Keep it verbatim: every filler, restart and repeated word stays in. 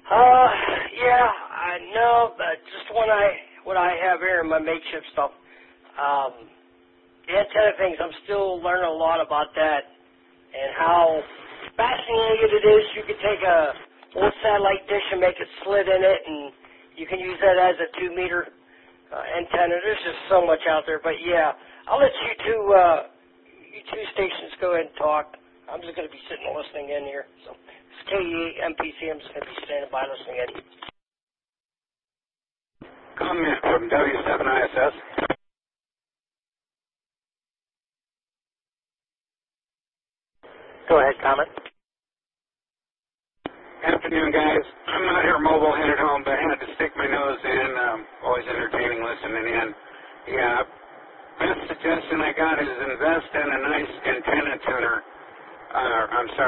Uh, yeah, I know, but just when I, what I have here in my makeshift stuff, um, the antenna things, I'm still learning a lot about that and how fascinating it is. You can take a old satellite dish and make a slit in it, and you can use that as a two meter uh, antenna. There's just so much out there, but yeah, I'll let you two, uh, you two stations go ahead and talk. I'm just going to be sitting and listening in here. So it's K E M P C. I'm just going to be standing by listening in. Comment from W seven I S S. Go ahead, comment. Afternoon, guys. I'm not here mobile, headed home, but I had to stick my nose in. Um, always entertaining listening in. Yeah, best suggestion I got is invest in a nice antenna tuner. Uh, I'm sorry.